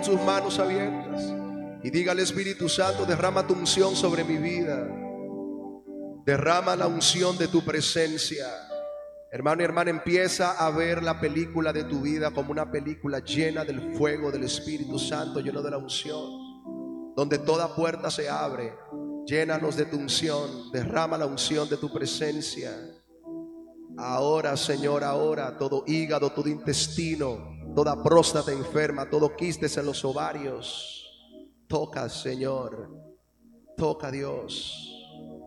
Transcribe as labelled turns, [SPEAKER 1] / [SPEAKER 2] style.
[SPEAKER 1] con sus manos abiertas y diga al Espíritu Santo: derrama tu unción sobre mi vida, derrama la unción de tu presencia. Hermano y hermana, empieza a ver la película de tu vida como una película llena del fuego del Espíritu Santo, lleno de la unción, donde toda puerta se abre. Llénanos de tu unción, derrama la unción de tu presencia. Ahora, Señor, ahora todo hígado, todo intestino, toda próstata enferma, todo quistes en los ovarios, toca, Señor, toca, Dios.